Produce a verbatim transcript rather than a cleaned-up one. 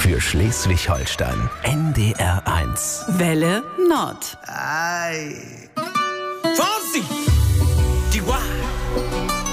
Für Schleswig-Holstein. N D R eins. Welle Nord. Ei.